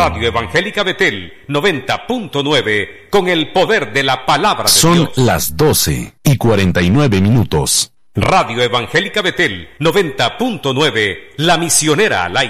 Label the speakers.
Speaker 1: Radio Evangélica Betel 90.9 con el poder de la palabra de
Speaker 2: Son
Speaker 1: Dios.
Speaker 2: Son las 12:49.
Speaker 1: Radio Evangélica Betel 90.9, la misionera al aire.